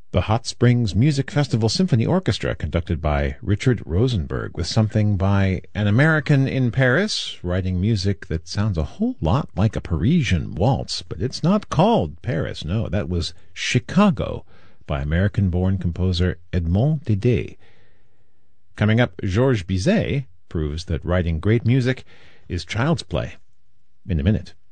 The Hot Springs Music Festival Symphony Orchestra, conducted by Richard Rosenberg, with something by an American in Paris, writing music that sounds a whole lot like a Parisian waltz, but it's not called Paris. No, that was Chicago by American-born composer Edmond Dede. Coming up, Georges Bizet proves that writing great music is child's play. In a minute.